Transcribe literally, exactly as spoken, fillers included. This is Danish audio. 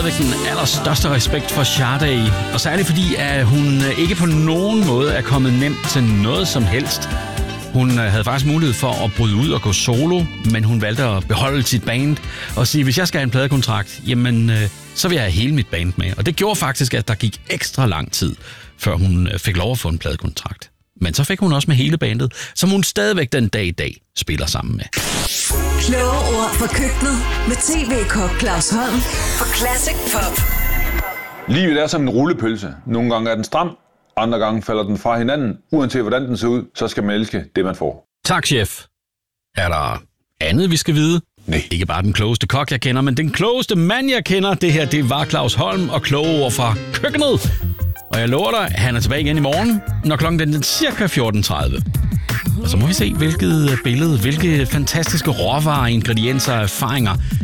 stadigvæk den allerstørste respekt for Sade, og særligt fordi, at hun ikke på nogen måde er kommet nemt til noget som helst. Hun havde faktisk mulighed for at bryde ud og gå solo, men hun valgte at beholde sit band og sige, hvis jeg skal have en pladekontrakt, jamen så vil jeg have hele mit band med. Og det gjorde faktisk, at der gik ekstra lang tid, før hun fik lov at få en pladekontrakt. Men så fik hun også med hele bandet, som hun stadigvæk den dag i dag spiller sammen med. Kloge ord fra køkkenet med tv-kok Claus Holm på Classic Pop. Livet er som en rullepølse. Nogle gange er den stram, andre gange falder den fra hinanden. Uanset hvordan den ser ud, så skal man elske det, man får. Tak, chef. Er der andet, vi skal vide? Nej. Ikke bare den klogeste kok, jeg kender, men den klogeste mand, jeg kender. Det her, det var Claus Holm og kloge ord fra køkkenet. Og jeg lover dig, han er tilbage igen i morgen, når klokken den er cirka fjorten tredive. Og så må vi se, hvilket billede, hvilke fantastiske råvarer, ingredienser og erfaringer